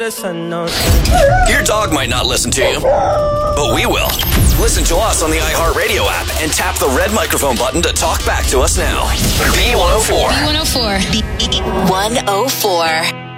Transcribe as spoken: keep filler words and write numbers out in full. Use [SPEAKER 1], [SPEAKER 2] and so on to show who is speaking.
[SPEAKER 1] Your dog might not listen to you, but we will. Listen to us on the iHeartRadio app and tap the red microphone button to talk back to us now. B one oh four.
[SPEAKER 2] B one oh four. B one oh four.